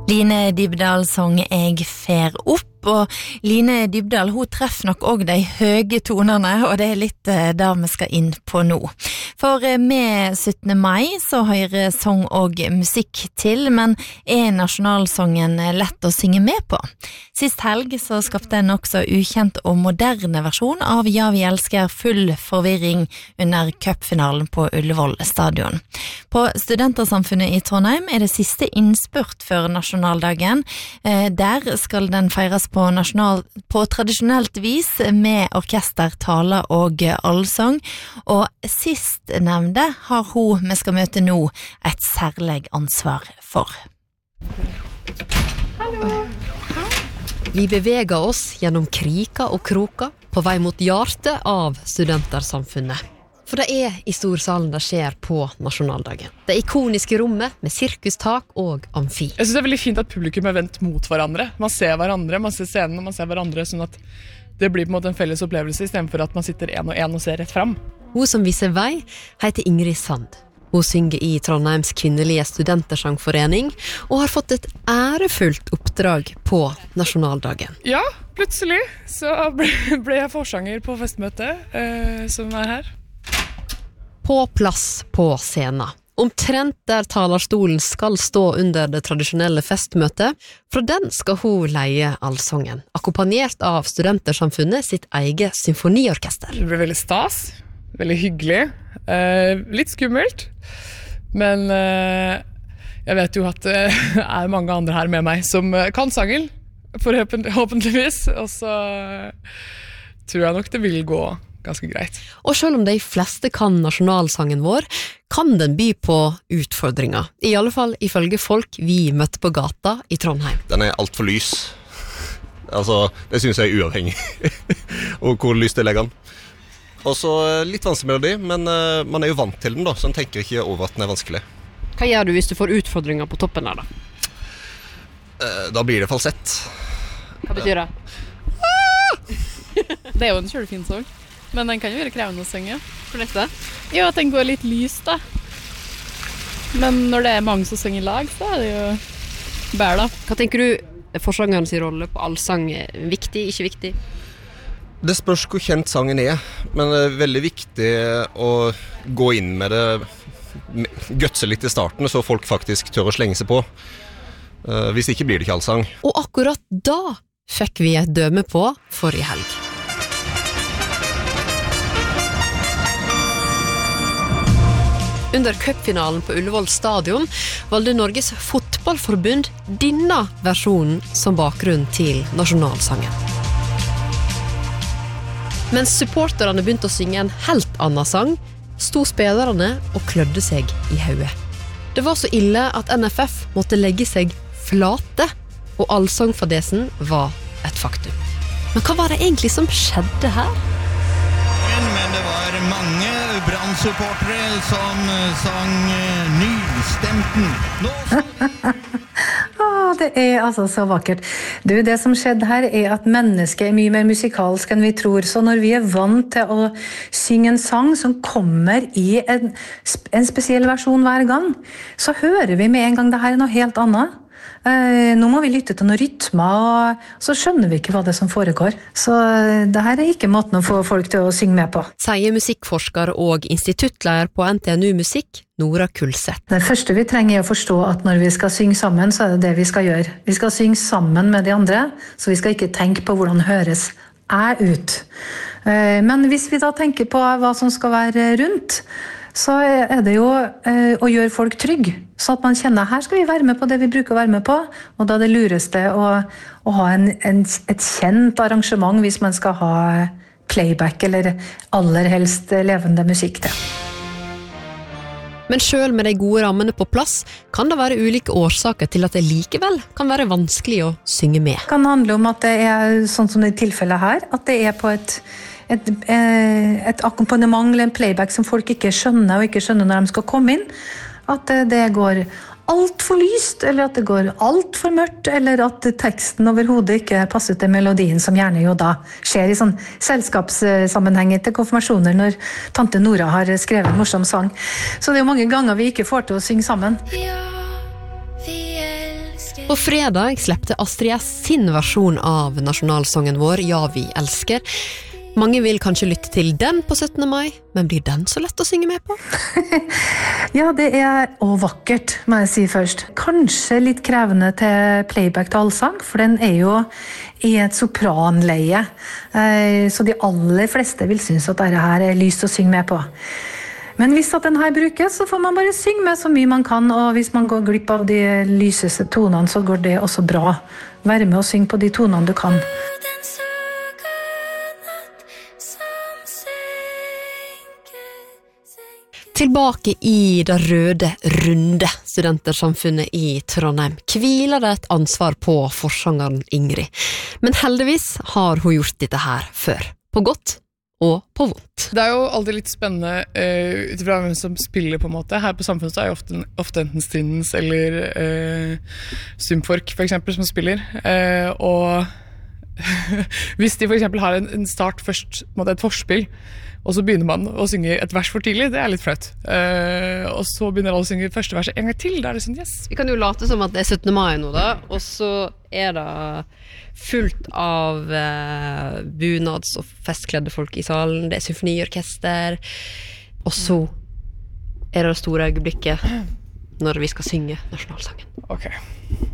Line Dybdahl sang «Jeg fer opp», og Line Dybdahl, hun treffer nok også de høye tonene, og det litt der vi skal inn på nå. For med 17. mai så hører sang og musikk til, men nasjonalsangen lett å synge med på? Sist helg så skapte en også ukjent og moderne versjon av «Ja, vi elsker» full forvirring under cupfinalen på Ullevål stadion. På Studentersamfunnet i Trondheim det siste innspurt før nasjonaldagen. Der skal den feires på tradisjonelt vis med orkester, taler og allsang, og sist nevnte har hun vi skal møte nå et særlig ansvar for. Hallo. Vi beveger oss gjennom kriker og kroker på vei mot hjertet av Studentersamfunnet. For det i storsalen det skjer på nasjonaldagen. Det ikoniske rommet med sirkustak og amfi. Jeg synes det veldig fint at publikum vendt mot hverandre. Man ser hverandre, man ser scenen, og man ser hverandre sånn at det blir på en måte en felles opplevelse, i stedet for at man sitter en og ser rett frem. Hun som viser vei heter Ingrid Sand. Hun synger i Trondheims kvinnelige studentersangforening og har fått et ærefullt oppdrag på nasjonaldagen. Ja, plutselig så ble jeg forsanger på festmøtet som her. På plass på scenen. Omtrent der talerstolen skal stå under det tradisjonelle festmøtet, fra den skal hun leie allsongen, akkompagnert av Studentersamfunnet sitt eget symfoniorkester. Det ble veldig stas, veldig hyggelig, litt skummelt, men jeg vet jo at det mange andre her med meg som kan sangen, forhåpentligvis, og så tror jeg nok det vil gå ganske greit. Og selv om de fleste kan nasjonalsangen vår, kan den by på utfordringer. I alle fall ifølge folk vi møtte på gata i Trondheim. Den alt for lys. Altså, det synes jeg uavhengig. Og hvor lyst jeg legger den. Og så litt vanskelig melodi, men man jo vant til den da, så man tenker ikke over at den vanskelig. Hva gjør du hvis du får utfordringer på toppen her da? Da blir det falsett. Hva betyr det? Det jo en kjølefin sang. Men den kan jo være krevende å synge. For dette? Ja, at den går litt lys da. Men når det mange som synger i lag, så det jo bedre da. Hva tenker du, forsangerens rolle på allsang viktig, ikke viktig? Det spørs hvor kjent sangen men det veldig viktig å gå inn med det, gutse litt i starten, så folk faktisk tør å slenge seg på. Hvis ikke blir det ikke allsang. Og akkurat da fikk vi et døme på forrige helg. Under cupfinalen på Ullevål stadion valgte Norges fotballforbund denne versjonen som bakgrunn til nasjonalsangen. Mens supporterne begynte å synge en helt annen sang, sto spillerne og klødde seg i hodet. Det var så ille at NFF måtte legge seg flate, og allsangfadesen var et faktum. Men hva var det egentlig som skjedde her? Men det var mange Brann-supportere som sang nystemten. Det altså så vakkert. Du, det som skjedde her at mennesket mye mer musikalsk enn vi tror. Så når vi vant til å synge en sang som kommer i en spesiell versjon hver gang, så hører vi med en gang det her noe helt annet. Nå må vi lytte til noen rytmer, og så skjønner vi ikke hva det som foregår. Så det her ikke måten å få folk til å synge med på. Sier musikkforsker og instituttleder på NTNU Musikk, Nora Kulseth. Det første vi trenger å forstå at når vi skal synge sammen, så det vi skal gjøre. Vi skal synge sammen med de andre, så vi skal ikke tenke på hvordan høres ut. Men hvis vi da tenker på hva som skal være rundt, så det jo å gjøre folk trygg, så at man kjenner her skal vi være med på det vi bruker å være med på, og da det lureste å ha et kjent arrangement hvis man skal ha playback eller aller helst levende musikk til. Men selv med de gode rammene på plass, kan det være ulike årsaker til at det likevel kan være vanskelig å synge med. Det kan handle om at det sånn som i tilfellet her, at det på et akkompagnement eller en playback som folk ikke skjønner og ikke skjønner når de skal komme inn, at det går alt for lyst, eller at det går alt for mørkt, eller at teksten overhodet ikke passer til melodien, som gjerne jo da skjer i sånn selskapssammenhenger til konfirmasjoner når tante Nora har skrevet en morsom sang. Så det jo mange ganger vi ikke får til å synge sammen. Ja, vi elsker På fredag släppte Astrid S sin versjon av nasjonalsongen vår, Ja, vi elsker. Mange vil kanskje lytte til den på 17. mai, men blir den så lett å synge med på? Ja, det også vakkert, må jeg si først. Kanskje litt krevende til playback til allsang, for den jo i et sopranleie. Så de aller fleste vil synes at dette her lyst å synge med på. Men hvis at den her brukes, så får man bare synge med så mye man kan, og hvis man går glipp av de lyseste tonene, så går det også bra. Være med og synge på de tonene du kan. Tilbake i det røde, runde studentersamfunnet i Trondheim hviler det et ansvar på forsangeren Ingrid. Men heldigvis har hun gjort dette her før, på godt og på vondt. Det jo alltid litt spennende utifra hvem som spiller på en måte. Her på Samfunnet så jo ofte enten Stindens eller Symfork for eksempel som spiller. Og hvis de for eksempel har en start først, på en måte et forspill, og så begynner man å synge et vers for tidlig, det litt flaut. Og så begynner alle å synge første verset en gang til, da det sånn, yes. Vi kan jo late som at det 17. mai nå da, og så det fullt av bunads- og festkledde folk i salen, det symfoniorkester, og så det store øyeblikket når vi skal synge nasjonalsangen. Ok.